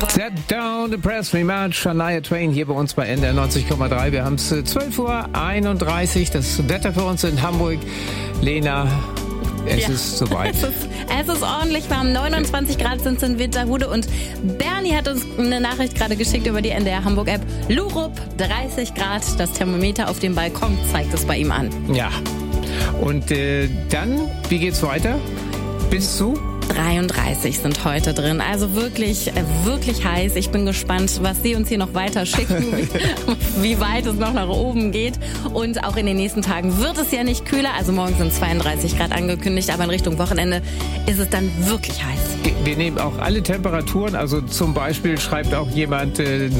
Set down the press rematch. Shania Twain hier bei uns bei NDR 90,3. Wir haben es 12:31 Uhr. Das Wetter für uns in Hamburg. Lena, es ist soweit. Es ist ordentlich warm. 29 Grad sind es in Winterhude. Und Bernie hat uns eine Nachricht gerade geschickt über die NDR Hamburg App. Lurup, 30 Grad. Das Thermometer auf dem Balkon zeigt es bei ihm an. Ja. Und dann, wie geht's weiter? Bis zu 33 sind heute drin. Also wirklich, wirklich heiß. Ich bin gespannt, was Sie uns hier noch weiter schicken, wie weit es noch nach oben geht. Und auch in den nächsten Tagen wird es ja nicht kühler. Also morgen sind 32 Grad angekündigt, aber in Richtung Wochenende ist es dann wirklich heiß. Wir nehmen auch alle Temperaturen. Also zum Beispiel schreibt auch jemand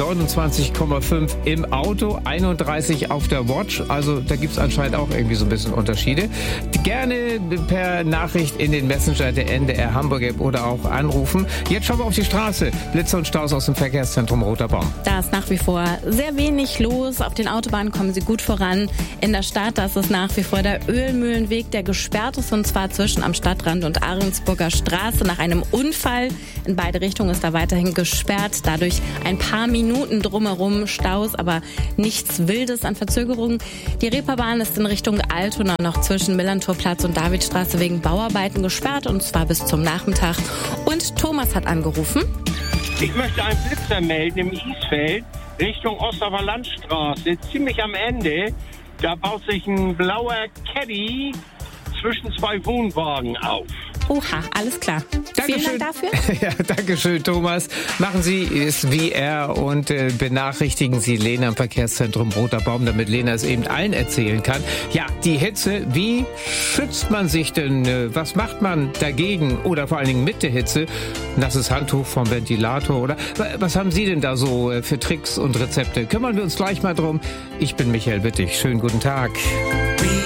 29,5 im Auto, 31 auf der Watch. Also da gibt es anscheinend auch irgendwie so ein bisschen Unterschiede. Gerne per Nachricht in den Messenger der NDR Hamburg App oder auch anrufen. Jetzt schauen wir auf die Straße. Blitze und Staus aus dem Verkehrszentrum Roter Baum. Da ist nach wie vor sehr wenig los. Auf den Autobahnen kommen Sie gut voran. In der Stadt, das ist nach wie vor der Ölmühlenweg, der gesperrt ist, und zwar zwischen am Stadtrand und Ahrensburger Straße nach einem Unfall. In beide Richtungen ist da weiterhin gesperrt. Dadurch ein paar Minuten drumherum Staus, aber nichts Wildes an Verzögerungen. Die Reeperbahn ist in Richtung Altona noch zwischen Millantorplatz und Davidstraße wegen Bauarbeiten gesperrt, und zwar bis zum Nachmittag. Und Thomas hat angerufen. Ich möchte einen Blitzer melden im Isfeld Richtung Osterwer Landstraße. Ziemlich am Ende, da baut sich ein blauer Caddy zwischen zwei Wohnwagen auf. Oha, alles klar. Dankeschön. Vielen Dank dafür. Ja, dankeschön, Thomas. Machen Sie es wie er und benachrichtigen Sie Lena im Verkehrszentrum Roter Baum, damit Lena es eben allen erzählen kann. Ja, die Hitze, wie schützt man sich denn? Was macht man dagegen oder vor allen Dingen mit der Hitze? Nasses Handtuch vom Ventilator oder was haben Sie denn da so für Tricks und Rezepte? Kümmern wir uns gleich mal drum. Ich bin Michael Wittig. Schönen guten Tag.